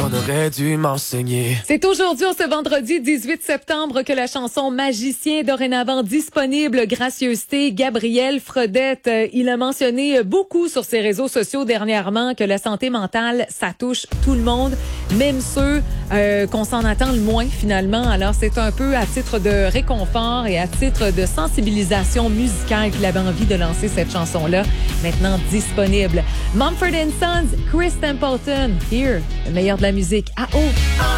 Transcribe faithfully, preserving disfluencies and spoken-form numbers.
on aurait dû m'enseigner. C'est aujourd'hui, ce vendredi dix-huit septembre, que la chanson Magicien est dorénavant disponible. Gracieuseté, Gabriel Fredette. Il a mentionné beaucoup sur ses réseaux sociaux dernièrement que la santé mentale, ça touche tout le monde, même ceux euh, qu'on s'en attend le moins finalement. Alors c'est un peu à titre de réconfort et à titre de sensibilisation musicale qu'il avait envie de lancer cette chanson-là, maintenant disponible. Mumford and Sons, Chris Templeton, Here, le meilleur de la musique à haut.